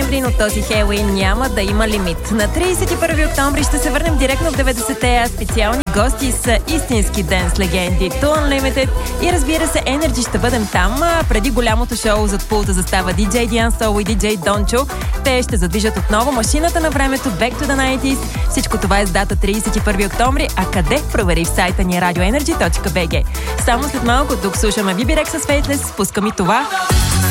октомври, но този Хелоуин няма да има лимит. На 31 октомври ще се върнем директно в 90-те, а специални гости са истински денс легенди Too Unlimited и разбира се Energy ще бъдем там. Преди голямото шоу зад пулта застава DJ Диан Соло и DJ Дончо. Те ще задвижат отново машината на времето Back to the 90s. Всичко това е с дата 31 октомври, а къде? Провери в сайта ни radioenergy.bg. Само след малко тук слушаме Биби Рекса с Faithless, спускам и това.